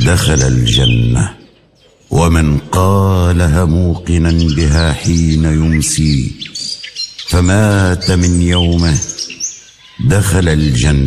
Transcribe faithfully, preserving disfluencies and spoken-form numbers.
دخل الجنة، ومن قالها موقنا بها حين يمسي فمات من يومه دخل الجنة.